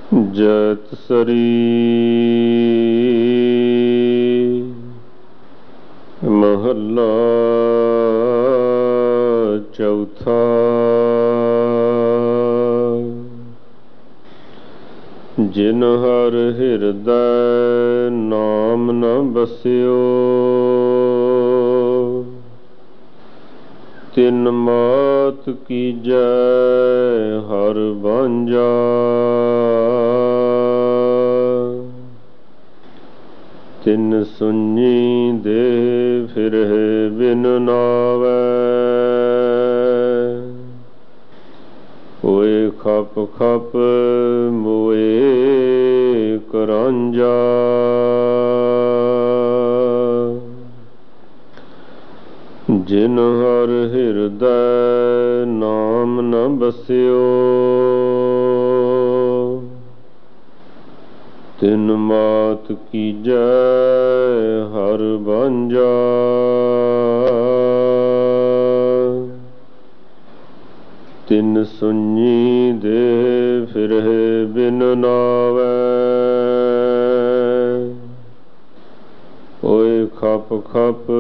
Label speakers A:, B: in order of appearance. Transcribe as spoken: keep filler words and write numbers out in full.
A: ਜੈਤ ਸਰੀ ਮਹੱਲਾ ਚੌਥਾ। ਜਿਨ ਹਰ ਹਿਰਦੈ ਨਾਮ ਨ ਬਸਿਓ, ਤਿਨ ਮਾਤ ਕੀਜੈ ਹਰ ਬਾਂਝਾ। ਤਿਨ ਸੁਣੀ ਦੇਹ ਫਿਰਹਿ ਬਿਨ ਨਾਵੈ, ਹੋਏ ਖਪ ਖਪ ਮੋਏ ਕਰਾਂਝਾ। ਜਿਨ ਹਰ ਹਿਰਦੈ ਨਾਮ ਨ ਬਸਿਓ, ਤਿਨ ਮਾਤ ਕੀਜੈ ਹਰ ਬਾਂਝਾ। ਤਿਨ ਸੁਣੀ ਦੇਹ ਫਿਰਹਿ ਬਿਨ ਨਾਵੈ, ਹੋਏ ਖਪ ਖਪ